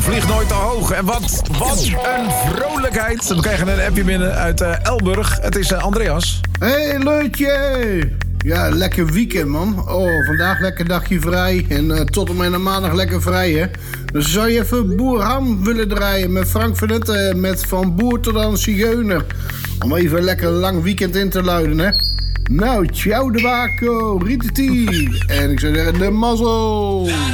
vliegt nooit te hoog. En wat een vrolijkheid. We krijgen een appje binnen uit Elburg. Het is Andreas. Hey, Leutje. Ja, lekker weekend, man. Oh, vandaag lekker dagje vrij. En tot en met maandag lekker vrij, hè. Dus zou je even Boer Ham willen draaien met Frank Vanette, met Van Boer tot aan Zigeuner. Om even een lekker lang weekend in te luiden, hè. Nou, ciao de Waco, Ritati. En ik zou zeggen, de mazzel.